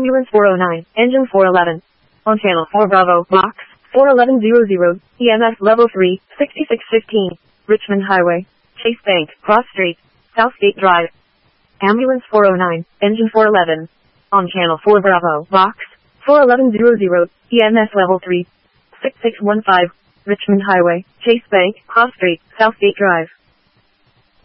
Ambulance 409, Engine 411. On Channel 4 Bravo, Box 41100, EMS Level 3, 6615, Richmond Highway, Chase Bank, Cross Street, Southgate Drive. Ambulance 409, Engine 411. On Channel 4 Bravo, Box 41100, EMS Level 3, 6615, Richmond Highway, Chase Bank, Cross Street, Southgate Drive.